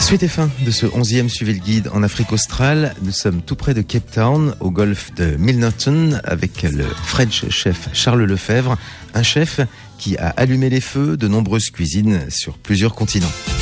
Suite et fin de ce 11e Suivez le Guide en Afrique australe. Nous sommes tout près de Cape Town, au golfe de Milnerton, avec le French chef Charles Lefebvre, un chef qui a allumé les feux de nombreuses cuisines sur plusieurs continents.